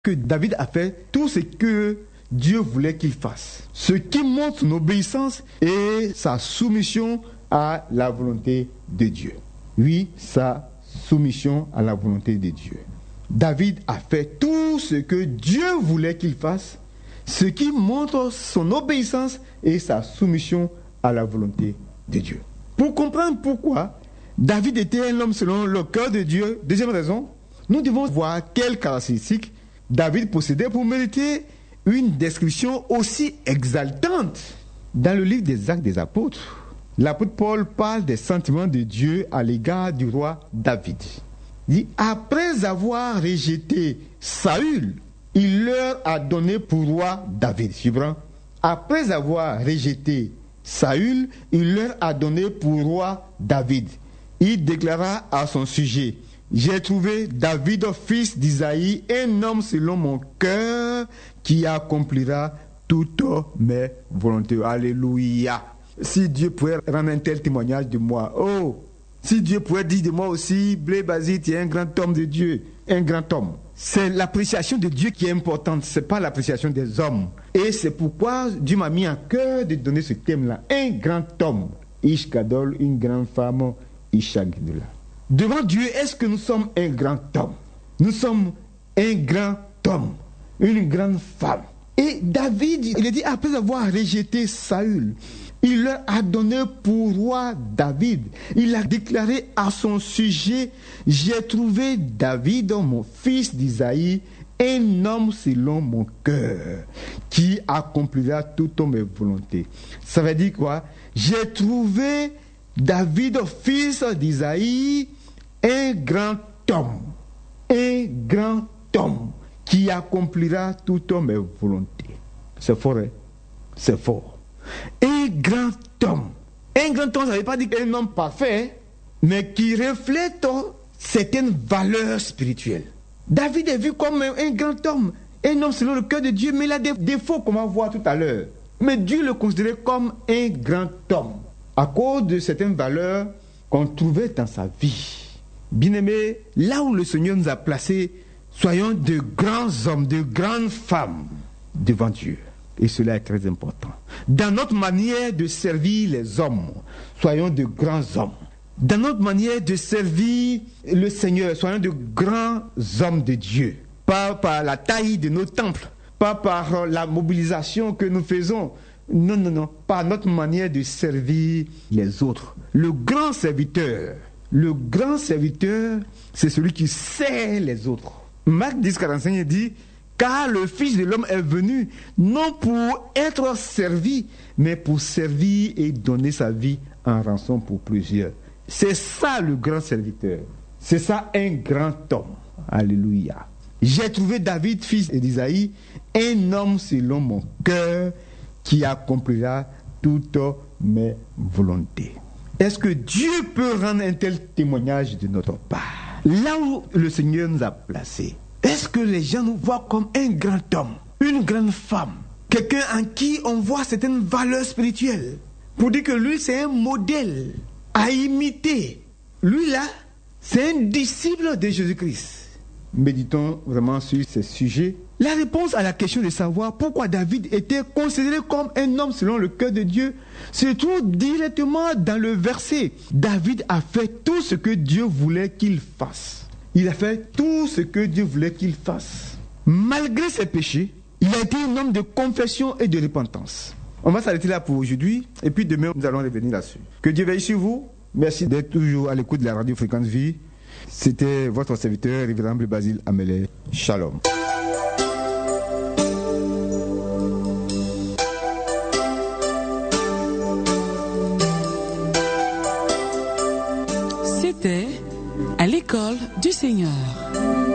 que David a fait tout ce que Dieu voulait qu'il fasse. Ce qui montre son obéissance et sa soumission à la volonté de Dieu. Oui, sa soumission à la volonté de Dieu. David a fait tout ce que Dieu voulait qu'il fasse, ce qui montre son obéissance et sa soumission à la volonté de Dieu. Pour comprendre pourquoi David était un homme selon le cœur de Dieu, deuxième raison, nous devons voir quelles caractéristiques David possédait pour mériter une description aussi exaltante. Dans le livre des Actes des Apôtres, l'apôtre Paul parle des sentiments de Dieu à l'égard du roi David. Il dit, après avoir rejeté Saül, il leur a donné pour roi David. Après avoir rejeté Saül, il leur a donné pour roi David. Il déclara à son sujet, j'ai trouvé David, fils d'Isaïe, un homme selon mon cœur qui accomplira toutes mes volontés. Alléluia. Si Dieu pouvait rendre un tel témoignage de moi, si Dieu pouvait dire de moi aussi, Blé Basile, tu es un grand homme de Dieu, un grand homme. C'est l'appréciation de Dieu qui est importante, ce n'est pas l'appréciation des hommes. Et c'est pourquoi Dieu m'a mis en cœur de donner ce thème-là. Un grand homme, Ishkadol, une grande femme, Ishagdula. Devant Dieu, est-ce que nous sommes un grand homme? Nous sommes un grand homme, une grande femme. Et David, il a dit, après avoir rejeté Saül, il leur a donné pour roi David. Il a déclaré à son sujet, j'ai trouvé David, mon fils d'Isaïe, un homme selon mon cœur, qui accomplira toutes mes volontés. Ça veut dire quoi? J'ai trouvé David, fils d'Isaïe, un grand homme qui accomplira toutes mes volontés. C'est fort, hein? C'est fort. Un grand homme, ça ne veut pas dire un homme parfait, mais qui reflète certaines valeurs spirituelles. David est vu comme un grand homme, un homme selon le cœur de Dieu, mais il a des défauts qu'on va voir tout à l'heure. Mais Dieu le considérait comme un grand homme, à cause de certaines valeurs qu'on trouvait dans sa vie. Bien-aimés, là où le Seigneur nous a placés, soyons de grands hommes, de grandes femmes devant Dieu. Et cela est très important. Dans notre manière de servir les hommes, soyons de grands hommes. Dans notre manière de servir le Seigneur, soyons de grands hommes de Dieu. Pas par la taille de nos temples, pas par la mobilisation que nous faisons. Non, par notre manière de servir les autres. Le grand serviteur, c'est celui qui sert les autres. Marc 10,45 dit, car le Fils de l'homme est venu, non pour être servi, mais pour servir et donner sa vie en rançon pour plusieurs. C'est ça le grand serviteur. C'est ça un grand homme. Alléluia. J'ai trouvé David, fils d'Isaïe, un homme selon mon cœur qui accomplira toutes mes volontés. Est-ce que Dieu peut rendre un tel témoignage de notre part? Là où le Seigneur nous a placés, est-ce que les gens nous voient comme un grand homme, une grande femme, quelqu'un en qui on voit certaines valeurs spirituelles, pour dire que lui c'est un modèle à imiter? Lui là, c'est un disciple de Jésus-Christ. Méditons vraiment sur ces sujets. La réponse à la question de savoir pourquoi David était considéré comme un homme selon le cœur de Dieu se trouve directement dans le verset. David a fait tout ce que Dieu voulait qu'il fasse. Il a fait tout ce que Dieu voulait qu'il fasse. Malgré ses péchés, il a été un homme de confession et de repentance. On va s'arrêter là pour aujourd'hui et puis demain nous allons revenir là-dessus. Que Dieu veille sur vous. Merci d'être toujours à l'écoute de la radio Fréquence Vie. C'était votre serviteur, Révérend Blé Basile Amelé. Shalom. C'était à l'école du Seigneur.